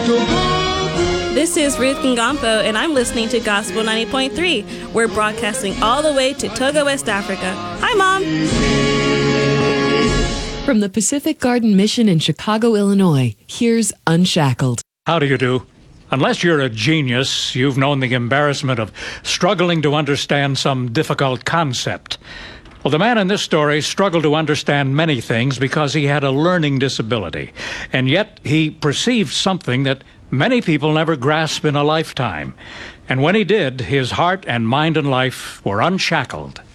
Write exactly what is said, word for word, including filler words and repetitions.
This is Ruth Ngampo, and I'm listening to Gospel ninety point three. We're broadcasting all the way to Togo, West Africa. Hi, Mom! From the Pacific Garden Mission in Chicago, Illinois, here's Unshackled. How do you do? Unless you're a genius, you've known the embarrassment of struggling to understand some difficult concept. Well, the man in this story struggled to understand many things because he had a learning disability, and yet he perceived something that many people never grasp in a lifetime. And when he did, his heart and mind and life were unshackled.